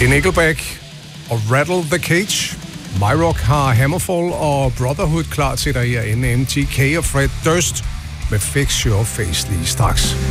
Det er Nickelback og Rattle the Cage. MyRock har Hammerfall og Brotherhood klar til dig herinde. MGK og Fred Durst med Fix Your Face lige straks.